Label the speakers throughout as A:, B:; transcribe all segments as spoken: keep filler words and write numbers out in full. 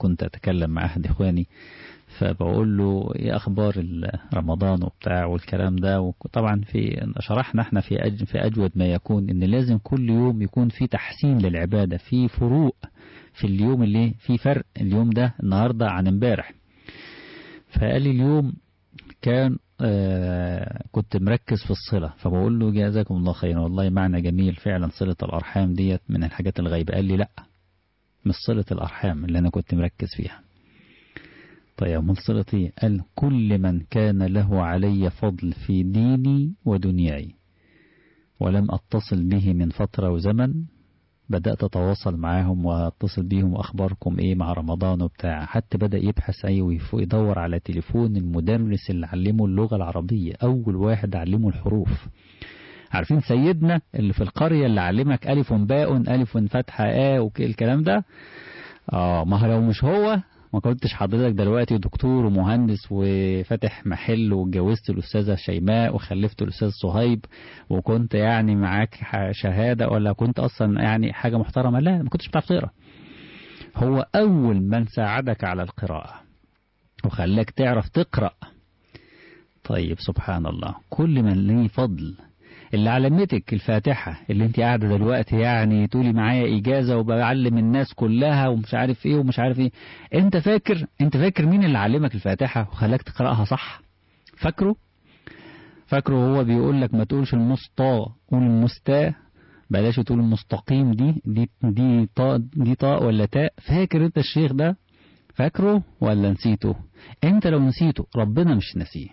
A: كنت أتكلم مع أحد إخواني فبقول له إيه أخبار رمضان وبتاع والكلام ده. وطبعا في شرحنا احنا في أج في أجود ما يكون إن لازم كل يوم يكون في تحسين للعبادة، في فروق في اليوم اللي في فرق اليوم ده النهاردة عن امبارح. فقال لي اليوم كان آه كنت مركز في الصلة، فبقول له جزاكم الله خيرا والله معنى جميل فعلا، صلة الأرحام ديت من الحاجات الغيبة. قال لي لا مش صلة الأرحام اللي أنا كنت مركز فيها. طيب من صلتي؟ قال كل من كان له علي فضل في ديني ودنياي ولم أتصل به من فترة وزمن، بدأت أتواصل معاهم وأتصل بيهم وأخباركم إيه مع رمضان وبتاع. حتى بدأ يبحث أيوه يدور على تليفون المدرس اللي علمه اللغة العربية، أول واحد علمه الحروف. عارفين سيدنا اللي في القرية اللي علمك ألف باء ألف فتحة آ والكلام ده؟ آه ما لو مش هو ما كنتش حضرتك دلوقتي دكتور ومهندس وفاتح محل واتجوزت الأستاذة شيماء وخلفت الأستاذ صهيب وكنت يعني معاك شهادة، ولا كنت أصلا يعني حاجة محترمة؟ لا ما كنتش بتعرف تقرأ. هو أول من ساعدك على القراءة وخلاك تعرف تقرأ. طيب سبحان الله، كل من ليه فضل. اللي علمتك الفاتحة اللي انت قاعدة دلوقتي يعني تقولي معايا إجازة وبعلم الناس كلها ومش عارف ايه ومش عارف ايه، انت فاكر انت فاكر مين اللي علمك الفاتحة وخلاك تقرأها صح؟ فاكره؟ فاكره هو بيقول لك ما تقولش المسطى، قول المستا، بلاش تقول المستقيم. دي دي دي طاء دي طاء ولا تاء؟ فاكر انت الشيخ ده؟ فاكره ولا نسيته؟ انت لو نسيته ربنا مش نسيه.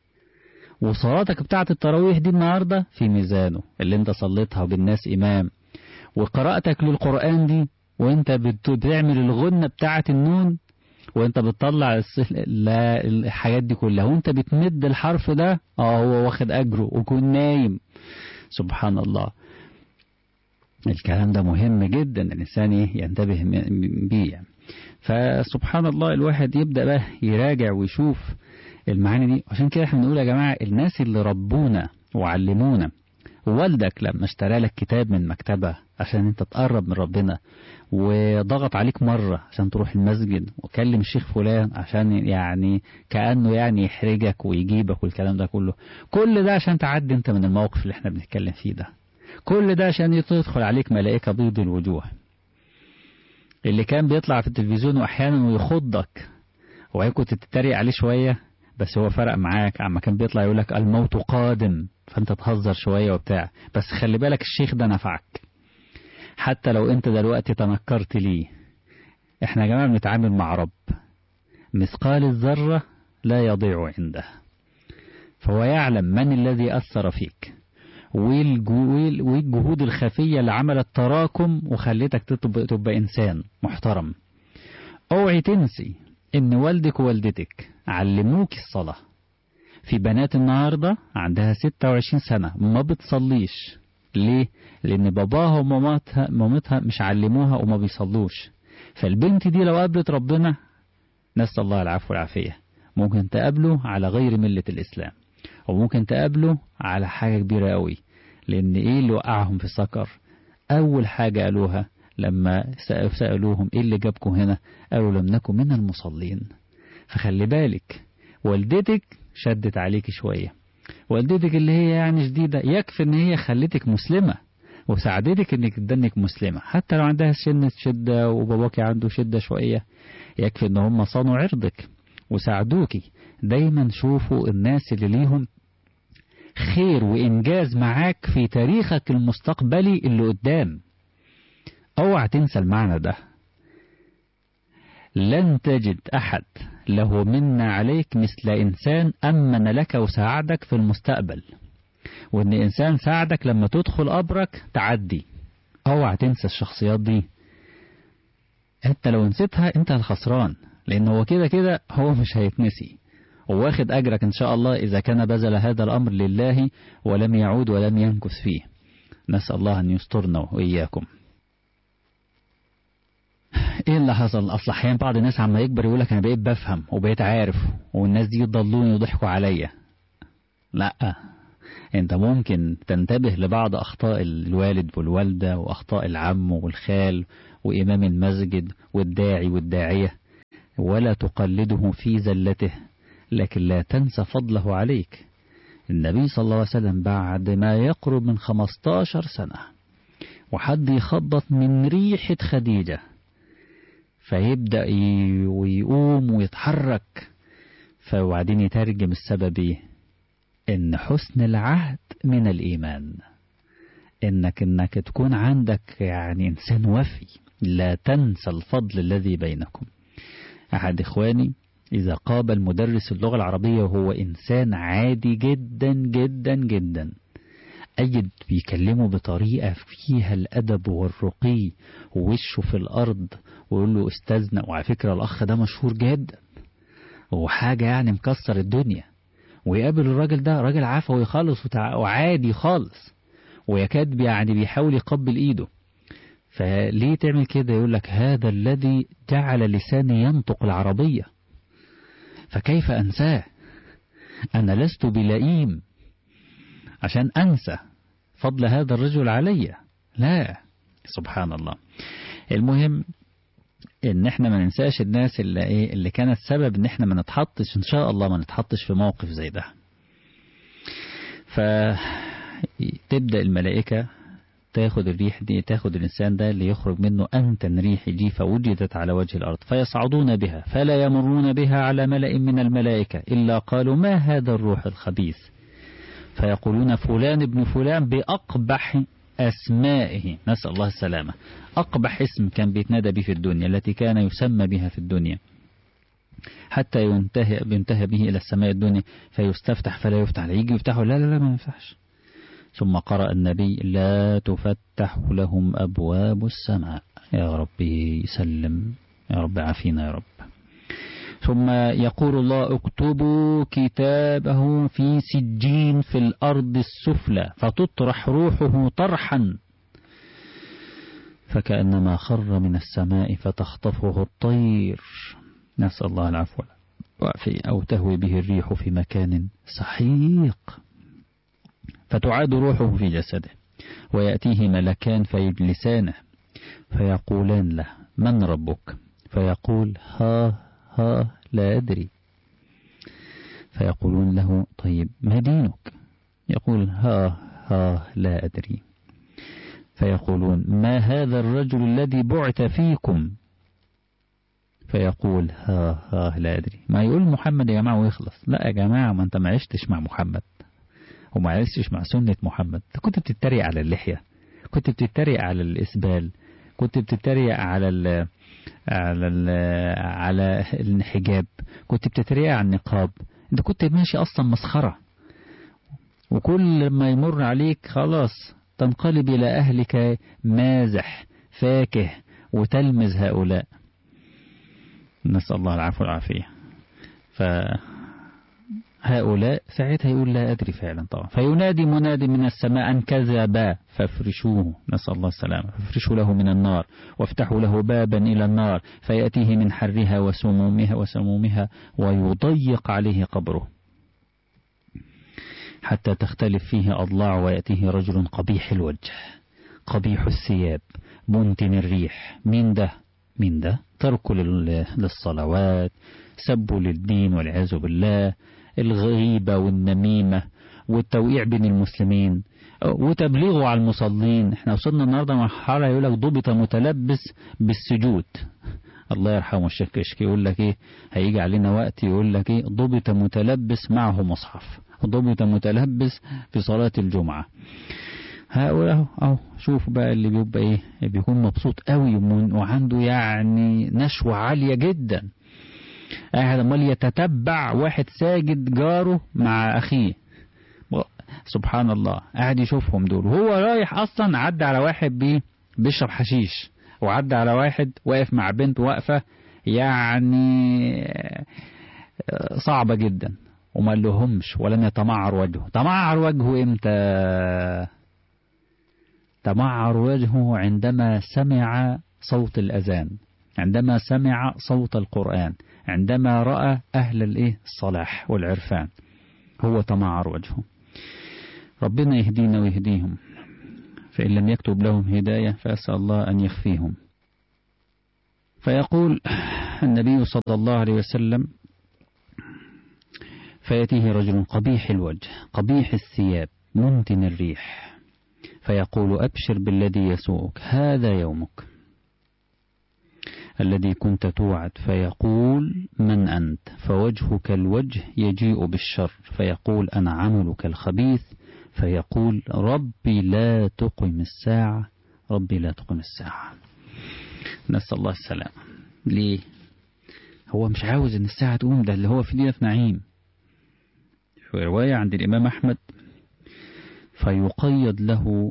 A: وصلاتك بتاعت التراويح دي النهاردة في ميزانه اللي انت صليتها بالناس إمام، وقراءتك للقرآن دي وانت بتعمل الغنة بتاعت النون وانت بتطلع الحاجات دي كلها وانت بتمد الحرف ده، اه هو واخد أجره وكون نايم. سبحان الله. الكلام ده مهم جدا الإنسان ينتبه بيه يعني. فسبحان الله الواحد يبدأ بقى يراجع ويشوف المعاني دي. عشان كده احنا بنقول يا جماعة الناس اللي ربونا وعلمونا، والدك لما اشترى لك كتاب من مكتبة عشان انت تقرب من ربنا وضغط عليك مرة عشان تروح المسجد وكلم الشيخ فلان عشان يعني كأنه يعني يحرجك ويجيبك والكلام ده كله، كل ده عشان تعدي انت من الموقف اللي احنا بنتكلم فيه ده. كل ده عشان يدخل عليك ملائكة بيض الوجوه. اللي كان بيطلع في التلفزيون واحيانا ويخضك وهي كنت تتريق عليه شوية بس هو فرق معاك، عما كان بيطلع يقولك الموت قادم فانت تهزر شوية وبتاع، بس خلي بالك الشيخ ده نفعك حتى لو انت دلوقتي تنكرت ليه. احنا يا جماعة بنتعامل مع رب مثقال الذرة لا يضيع عنده، فهو يعلم من الذي أثر فيك والجهود الخفية اللي عملت تراكم وخليتك تبقى إنسان محترم. اوعي تنسي ان والدك ووالدتك علموك الصلاة. في بنات النهاردة عندها ستة وعشرين سنة ما بتصليش. ليه؟ لان باباها ومامتها مامتها مش علموها وما بيصلوش. فالبنت دي لو قابلت ربنا نسأل الله العفو والعافية ممكن تقابله على غير ملة الإسلام، وممكن تقابله على حاجة كبيرة قوي. لان ايه اللي وقعهم في السكر؟ اول حاجة قالوها لما سألوهم ايه اللي جابكم هنا؟ قالوا لم نكن من المصلين. فخلي بالك والدتك شدت عليك شوية، والدتك اللي هي يعني شديدة يكفي ان هي خلتك مسلمة وساعدتك انك تدنك مسلمة، حتى لو عندها سنة شدة وباباك عنده شدة شوية يكفي ان هم صانوا عرضك وساعدوكي. دايما شوفوا الناس اللي ليهم خير وإنجاز معاك في تاريخك المستقبلي اللي قدام. اوعى تنسى المعنى ده. لن تجد أحد له منا عليك مثل إنسان أمن لك وساعدك في المستقبل، وإن إنسان ساعدك لما تدخل قبرك تعدي. اوعى تنسى الشخصيات دي، حتى لو نسيتها انت الخسران، لأن هو كده كده هو مش هيتنسي وواخد أجرك إن شاء الله إذا كان بذل هذا الأمر لله ولم يعود ولم ينكث فيه. نسأل الله أن يسترنا وإياكم. ايه اللي حصل؟ اصل احيانا بعض الناس عما يكبر يقولك انا بقيت بفهم وبقيت عارف والناس دي يضلوني ويضحكوا عليا. لا، انت ممكن تنتبه لبعض اخطاء الوالد والوالدة واخطاء العم والخال وامام المسجد والداعي والداعية، ولا تقلده في زلته، لكن لا تنسى فضله عليك. النبي صلى الله عليه وسلم بعد ما يقرب من خمستاشر سنة وحد يخبط من ريحة خديجة فيبدأ ويقوم ويتحرك، فوبعدين يترجم السبب ايه؟ ان حسن العهد من الإيمان، انك انك تكون عندك يعني انسان وفي، لا تنسى الفضل الذي بينكم. احد اخواني اذا قابل مدرس اللغة العربية وهو انسان عادي جدا جدا جدا، أجد بيكلمه بطريقة فيها الأدب والرقي ووشه في الأرض ويقول له أستاذنا، وعلى فكرة الأخ ده مشهور جدا وحاجة يعني مكسر الدنيا، ويقابل الراجل ده راجل عفوي خالص وعادي خالص ويكاد يعني بيحاول يقبل إيده. فليه تعمل كده؟ يقول لك هذا الذي جعل لساني ينطق العربية، فكيف أنساه؟ أنا لست بلئيم عشان أنسى فضل هذا الرجل علي، لا، سبحان الله. المهم ان احنا ما ننساش الناس اللي ايه اللي كانت سبب ان احنا ما نتحطش، ان شاء الله ما نتحطش في موقف زي ده. فتبدأ الملائكة تاخد الريح دي، تاخد الإنسان ده اللي يخرج منه أنتن ريح جيفة وجدت على وجه الأرض، فيصعدون بها فلا يمرون بها على ملأ من الملائكة إلا قالوا ما هذا الروح الخبيث، فيقولون فلان ابن فلان بأقبح أسمائه، نسأل الله السلامة. أقبح اسم كان بيتنادى به في الدنيا، التي كان يسمى بها في الدنيا، حتى ينتهي بينتهي به إلى السماء الدنيا فيستفتح فلا يفتح، يجي يفتحه لا لا لا ما ينفعش. ثم قرأ النبي لا تفتح لهم أبواب السماء، يا رب يسلم، يا رب عافينا يا رب. ثم يقول الله اكتبوا كتابه في سجين في الأرض السفلى، فتطرح روحه طرحا فكأنما خر من السماء فتخطفه الطير، نسأل الله العفو والعافية، أو تهوي به الريح في مكان سحيق، فتعاد روحه في جسده ويأتيه ملكان فيجلسانه فيقولان له من ربك؟ فيقول ها ها لا أدري. فيقولون له طيب ما دينك؟ يقول ها ها لا أدري. فيقولون ما هذا الرجل الذي بعث فيكم؟ فيقول ها ها لا أدري. ما يقول محمد يا جماعة ويخلص، لا يا جماعة ما أنت ما عشتش مع محمد وما عشتش مع سنة محمد، أنت كنت بتتريق على اللحية، كنت بتتريق على الإسبال، كنت بتتريق على ال على ال على الحجاب، كنت بتتريق على النقاب، انت كنت ماشي اصلا مسخرة، وكل ما يمر عليك خلاص تنقلب الى اهلك مازح فاكه وتلمز هؤلاء، نسأل الله العفو والعافية. فهؤلاء ساعتها يقول لا أدري فعلا طبعا، فينادي منادي من السماء أن كذبا فافرشوه، نسأل الله السلامة، فافرشوا له من النار وافتحوا له بابا إلى النار فيأتيه من حرها وسمومها وسمومها ويضيق عليه قبره حتى تختلف فيه أضلاع، ويأتيه رجل قبيح الوجه قبيح الثياب منتن الريح. من ده؟ من ده ترك للصلوات، سب للدين والعياذ بالله، الغيبة والنميمة والتوقيع بين المسلمين وتبليغه على المصلين. احنا وصلنا النهاردة مرحلة يقول لك ضبط متلبس بالسجود، الله يرحمه الشيخ كشكي يقول لك ايه، هيجي علينا وقت يقول لك ايه ضبط متلبس معه مصحف، ضبط متلبس في صلاة الجمعة. هؤلاء اهو شوف بقى اللي بيبقى ايه، بيكون مبسوط قوي وعنده يعني نشوة عالية جدا، قاعد امال يتتبع واحد ساجد جاره مع اخيه، سبحان الله، قاعد يشوفهم دول وهو رايح اصلا عدى على واحد بي بيشرب حشيش، وعدى على واحد واقف مع بنت واقفة يعني صعبة جدا وما لهمش ولم يتمعر وجهه. تمعر وجهه امتى؟ تمعر وجهه عندما سمع صوت الأذان، عندما سمع صوت القرآن، عندما رأى أهل الإيه الصلاح والعرفان، هو تمعر وجهه. ربنا يهدينا ويهديهم، فإن لم يكتب لهم هداية فأسأل الله أن يخفيهم. فيقول النبي صلى الله عليه وسلم: فيأتيه رجل قبيح الوجه قبيح الثياب منتن الريح، فيقول: أبشر بالذي يسوءك، هذا يومك الذي كنت توعد. فيقول: من أنت؟ فوجهك الوجه يجيء بالشر، فيقول: أنا عملك الخبيث. فيقول: ربي لا تقم الساعة، ربي لا تقم الساعة. نسأل الله السلام. ليه؟ هو مش عاوز ان الساعة تقوم، ده اللي هو في دينة نعيم. في رواية عند الإمام أحمد: فيقيد له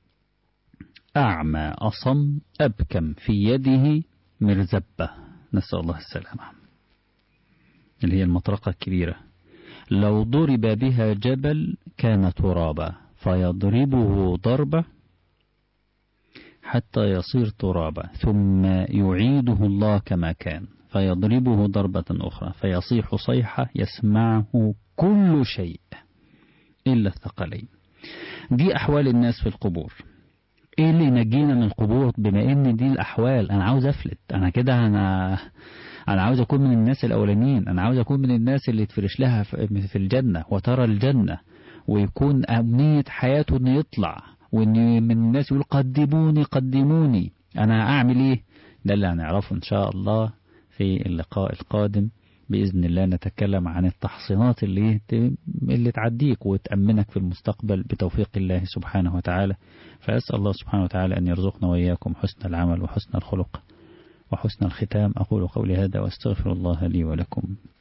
A: أعمى أصم أبكم في يده مرزبة، نسأل الله السلامة، اللي هي المطرقة الكبيرة، لو ضرب بها جبل كان ترابا، فيضربه ضربة حتى يصير ترابا، ثم يعيده الله كما كان، فيضربه ضربة أخرى فيصيح صيحة يسمعه كل شيء إلا الثقلين. دي أحوال الناس في القبور. إيه اللي ينجينا من القبور؟ بما إن دي الأحوال، أنا عاوز أفلت، أنا كده أنا أنا عاوز أكون من الناس الأولانيين، أنا عاوز أكون من الناس اللي تفرش لها في الجنة وترى الجنة، ويكون أمنية حياته إنه يطلع، وإن من الناس يقول قدموني قدموني. أنا أعمل إيه؟ ده اللي هنعرفه إن شاء الله في اللقاء القادم بإذن الله. نتكلم عن التحصينات اللي اللي تعديك وتأمنك في المستقبل بتوفيق الله سبحانه وتعالى. فأسأل الله سبحانه وتعالى أن يرزقنا وإياكم حسن العمل وحسن الخلق وحسن الختام. أقول قولي هذا وأستغفر الله لي ولكم.